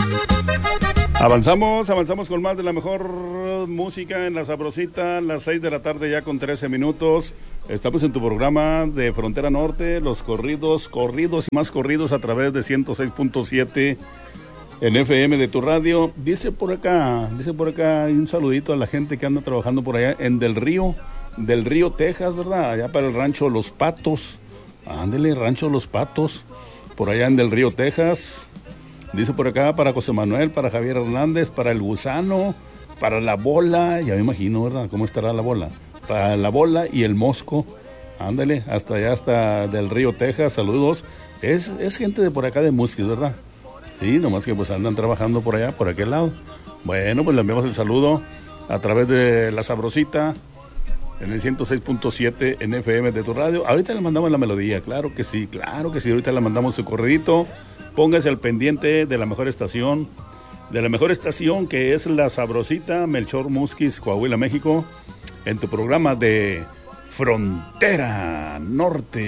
Avanzamos con más de la mejor música en La Sabrosita, las 6 de la tarde ya con 13 minutos. Estamos en tu programa de Frontera Norte, los corridos y más corridos a través de 106.7 en FM de tu radio. Dice por acá un saludito a la gente que anda trabajando por allá en Del Río, Texas, ¿verdad? Allá para el rancho Los Patos. Ándele, rancho Los Patos, por allá en Del Río, Texas. Dice por acá para José Manuel, para Javier Hernández, para el Gusano, para la Bola, ya me imagino, ¿verdad? ¿Cómo estará la Bola? Para la Bola y el Mosco, ándale, hasta allá, hasta Del Río, Texas, saludos. Es gente de por acá de Musquis, ¿verdad? Sí, nomás que pues andan trabajando por allá, por aquel lado. Bueno, pues le enviamos el saludo a través de La Sabrosita, en el 106.7 en FM de tu radio. Ahorita le mandamos la melodía, claro que sí, ahorita le mandamos su corridito. Póngase al pendiente de la mejor estación, que es La Sabrosita, Melchor Musquis, Coahuila, México, en tu programa de Frontera Norte.